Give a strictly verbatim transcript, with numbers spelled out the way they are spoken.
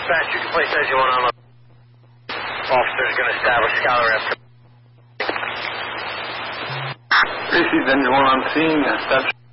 Dispatch, you can place engine one on. Officer's going to establish Scholar after. Received engine one on scene. Establish